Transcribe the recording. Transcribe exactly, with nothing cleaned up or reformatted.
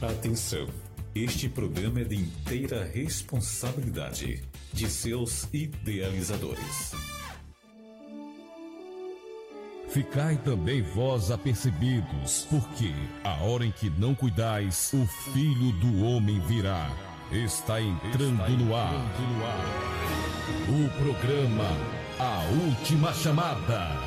Atenção! Este programa é de inteira responsabilidade de seus idealizadores. Ficai também vós apercebidos, porque a hora em que não cuidais, o Filho do Homem virá. Está entrando no ar o programa A Última Chamada.